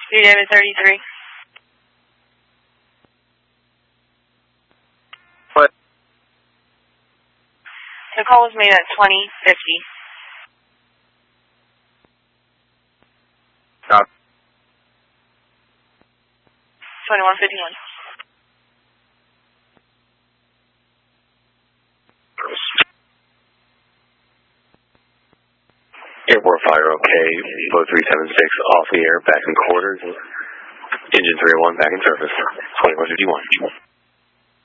David 33. What? The call was made at 20:50. Stop. 21:51. Airport fire okay. Boat 376 off the air, back in quarters. Engine 301 back in service. 21:51.